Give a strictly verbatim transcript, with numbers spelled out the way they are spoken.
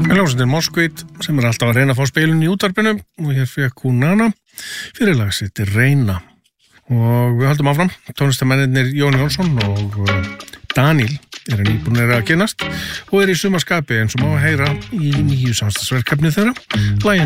Hljómsveitin Moskvit sem er alltaf að reyna að fá spilun í útvarpinu og hér fékk hún hana fyrir lag sitt Reyna og við höldum áfram tónlistarmennirnir Jón Jónsson og Daniel eru nýbúnir að kynnast og eru í sumarskapi eins og má heyra í nýju samstagsverkefni þeirra laginu